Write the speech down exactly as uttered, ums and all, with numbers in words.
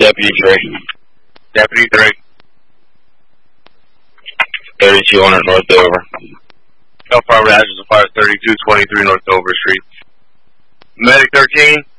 Deputy three. Deputy three. thirty-two hundred North Dover. Affirmative, address of fire thirty-two twenty-three North Dover Street. Medic thirteen.